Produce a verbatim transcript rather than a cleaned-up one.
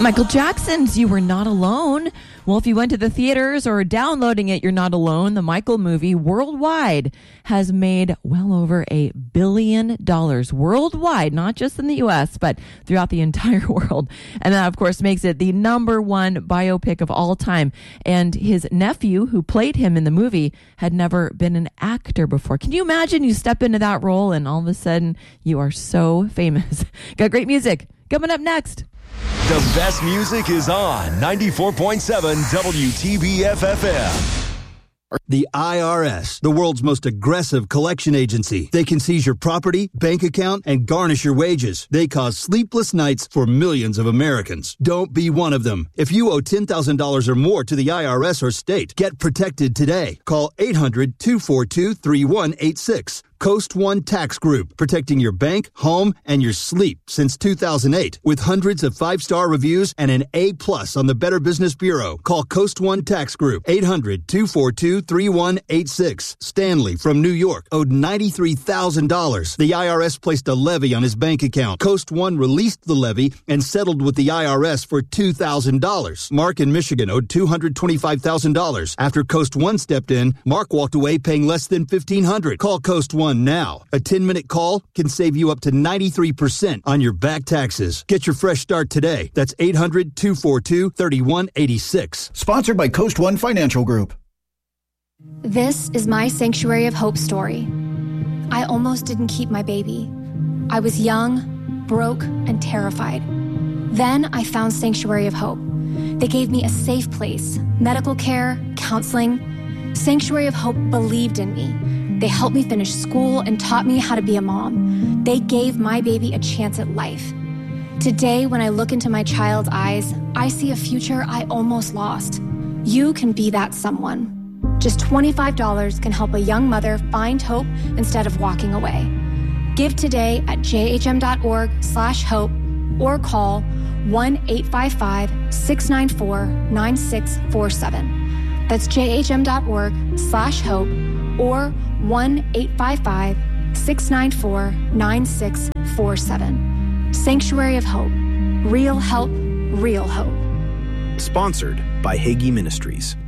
Michael Jackson's You Were Not Alone. Well, if you went to the theaters or downloading it, you're not alone. The Michael movie worldwide has made well over a billion dollars worldwide, not just in the U S, but throughout the entire world. And that, of course, makes it the number one biopic of all time. And his nephew, who played him in the movie, had never been an actor before. Can you imagine you step into that role and all of a sudden you are so famous? Got great music coming up next. The best music is on ninety-four point seven W T B F F M. The I R S, the world's most aggressive collection agency. They can seize your property, bank account, and garnish your wages. They cause sleepless nights for millions of Americans. Don't be one of them. If you owe ten thousand dollars or more to the I R S or state, get protected today. Call eight hundred, two four two, three one eight six. Coast One Tax Group, protecting your bank, home, and your sleep since two thousand eight. With hundreds of five-star reviews and an A plus on the Better Business Bureau. Call Coast One Tax Group, eight hundred, two four two, three one eight six. Stanley from New York owed ninety-three thousand dollars. The I R S placed a levy on his bank account. Coast One released the levy and settled with the I R S for two thousand dollars. Mark in Michigan owed two hundred twenty-five thousand dollars. After Coast One stepped in, Mark walked away paying less than fifteen hundred dollars. Call Coast One now. A ten-minute call can save you up to ninety-three percent on your back taxes. Get your fresh start today. That's eight hundred, two four two, three one eight six. Sponsored by Coast One Financial Group. This is my Sanctuary of Hope story. I almost didn't keep my baby. I was young, broke, and terrified. Then I found Sanctuary of Hope. They gave me a safe place, medical care, counseling. Sanctuary of Hope believed in me. They helped me finish school and taught me how to be a mom. They gave my baby a chance at life. Today, when I look into my child's eyes, I see a future I almost lost. You can be that someone. Just twenty-five dollars can help a young mother find hope instead of walking away. Give today at jhm.org slash hope or call one eight five five, six nine four, nine six four seven. That's jhm.org slash hope or one eight five five, six nine four, nine six four seven. Sanctuary of Hope. Real help, real hope. Sponsored by Hagee Ministries.